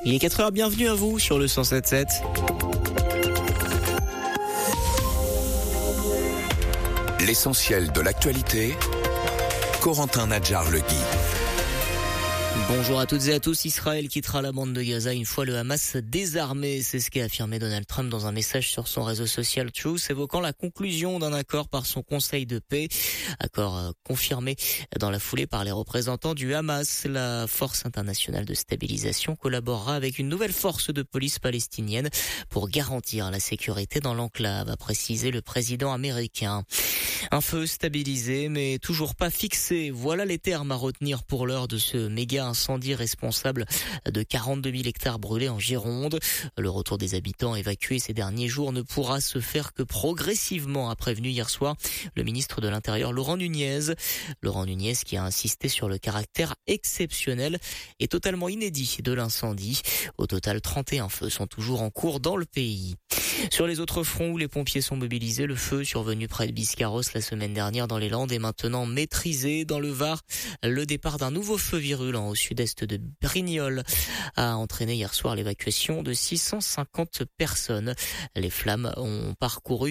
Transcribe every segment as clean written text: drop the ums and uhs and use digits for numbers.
Il est 4h, bienvenue à vous sur le 107.7. L'essentiel de l'actualité, Corentin Nadjar-Legui. Bonjour à toutes et à tous. Israël quittera la bande de Gaza une fois le Hamas désarmé. C'est ce qu'a affirmé Donald Trump dans un message sur son réseau social Truth, évoquant la conclusion d'un accord par son conseil de paix. Accord confirmé dans la foulée par les représentants du Hamas. La force internationale de stabilisation collaborera avec une nouvelle force de police palestinienne pour garantir la sécurité dans l'enclave, a précisé le président américain. Un feu stabilisé mais toujours pas fixé. Voilà les termes à retenir pour l'heure de ce méga incendie responsable de 42 000 hectares brûlés en Gironde. Le retour des habitants évacués ces derniers jours ne pourra se faire que progressivement, a prévenu hier soir le ministre de l'Intérieur Laurent Nunez. Laurent Nunez qui a insisté sur le caractère exceptionnel et totalement inédit de l'incendie. Au total, 31 feux sont toujours en cours dans le pays. Sur les autres fronts où les pompiers sont mobilisés, le feu survenu près de Biscarrosse la semaine dernière dans les Landes est maintenant maîtrisé. Dans le Var, le départ d'un nouveau feu virulent au sud-est de Brignoles a entraîné hier soir l'évacuation de 650 personnes. Les flammes ont parcouru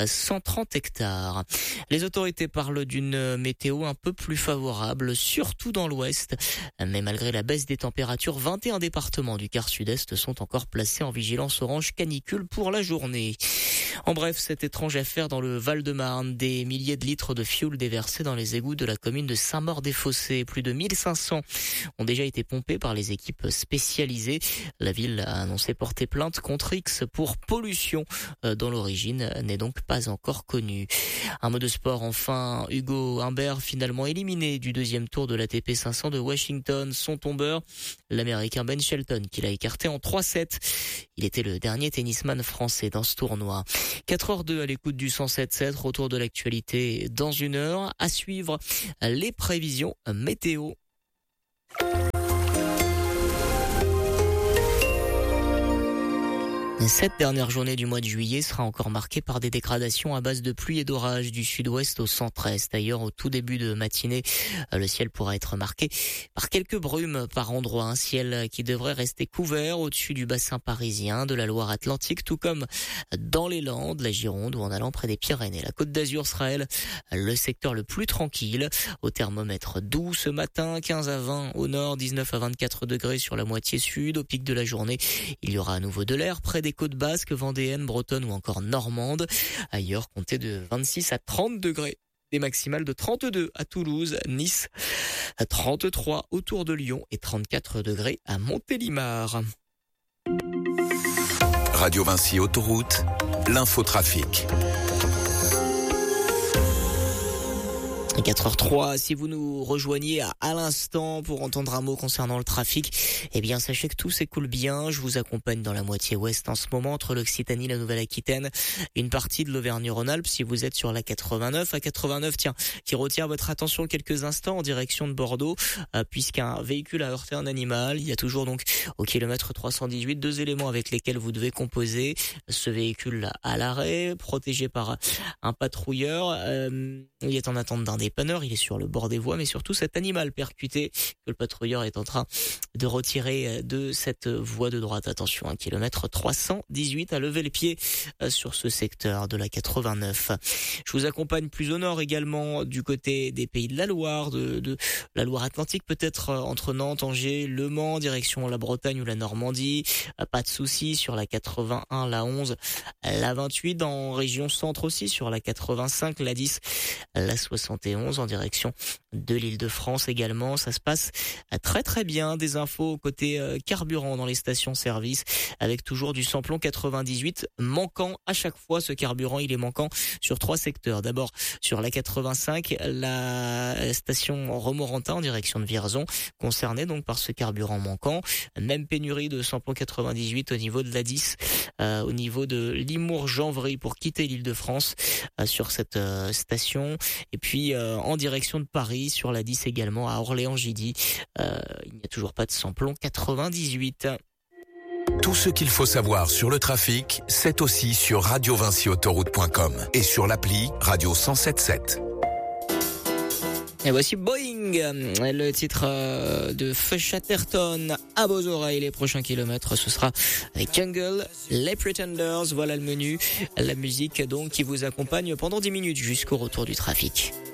130 hectares. Les autorités parlent d'une météo un peu plus favorable, surtout dans l'ouest. Mais malgré la baisse des températures, 21 départements du quart sud-est sont encore placés en vigilance orange canicule pour la journée. En bref, cette étrange affaire dans le Val-de-Marne, des milliers de litres de fioul déversés dans les égouts de la commune de Saint-Maur-des-Fossés. Plus de 1500 ont déjà été pompés par les équipes spécialisées. La ville a annoncé porter plainte contre X pour pollution dont l'origine n'est donc pas encore connue. Un mot de sport enfin, Hugo Humbert finalement éliminé du deuxième tour de l'ATP 500 de Washington. Son tombeur, l'Américain Ben Shelton, qui l'a écarté en 3-7. Il était le dernier tennisman français dans ce tournoi. 4h02 à l'écoute du 107.7, retour de l'actualité dans une heure. À suivre les prévisions météo. Cette dernière journée du mois de juillet sera encore marquée par des dégradations à base de pluie et d'orage du sud-ouest au centre-est. D'ailleurs, au tout début de matinée, le ciel pourra être marqué par quelques brumes par endroits. Un ciel qui devrait rester couvert au-dessus du bassin parisien, de la Loire-Atlantique, tout comme dans les Landes, la Gironde ou en allant près des Pyrénées. La Côte d'Azur sera, elle, le secteur le plus tranquille. Au thermomètre doux ce matin, 15 à 20 au nord, 19 à 24 degrés sur la moitié sud. Au pic de la journée, il y aura à nouveau de l'air près des côtes basques, vendéennes, bretonnes ou encore normandes. Ailleurs, comptez de 26 à 30 degrés. Des maximales de 32 à Toulouse, Nice, 33 autour de Lyon et 34 degrés à Montélimar. Radio Vinci Autoroute, l'infotrafic. 4h03, si vous nous rejoignez à l'instant pour entendre un mot concernant le trafic, eh bien sachez que tout s'écoule bien. Je vous accompagne dans la moitié ouest en ce moment entre l'Occitanie et la Nouvelle-Aquitaine, une partie de l'Auvergne-Rhône-Alpes. Si vous êtes sur la 89, qui retient votre attention quelques instants en direction de Bordeaux, puisqu'un véhicule a heurté un animal. Il y a toujours donc au kilomètre 318 deux éléments avec lesquels vous devez composer. Ce véhicule à l'arrêt, protégé par un patrouilleur. Il est en attente d'un dépanneur, il est sur le bord des voies, mais surtout cet animal percuté que le patrouilleur est en train de retirer de cette voie de droite. Attention, 1 kilomètre 318 à lever les pieds sur ce secteur de la 89. Je vous accompagne plus au nord également du côté des Pays de la Loire, de la Loire-Atlantique, peut-être entre Nantes, Angers, Le Mans, direction la Bretagne ou la Normandie. Pas de soucis sur la 81, la 11, la 28, en région centre aussi sur la 85, la 10, la 71 en direction de l'Île-de-France également. Ça se passe très très bien. Des infos côté carburant dans les stations-service avec toujours du samplon 98 manquant à chaque fois. Ce carburant, il est manquant sur 3 secteurs. D'abord sur la 85, la station Romorantin en direction de Vierzon, concernée donc par ce carburant manquant. Même pénurie de samplon 98 au niveau de la 10, au niveau de Limours-Janvry pour quitter l'Île-de-France sur cette station. Et puis en direction de Paris sur la 10 également à Orléans-Gidy. Il n'y a toujours pas de samplon 98. Tout ce qu'il faut savoir sur le trafic, c'est aussi sur radiovinciautoroute.com et sur l'appli Radio 107.7. Et voici Boeing, le titre de Feu Chatterton à vos oreilles. Les prochains kilomètres, ce sera avec Jungle, les Pretenders. Voilà le menu, la musique donc qui vous accompagne pendant 10 minutes jusqu'au retour du trafic.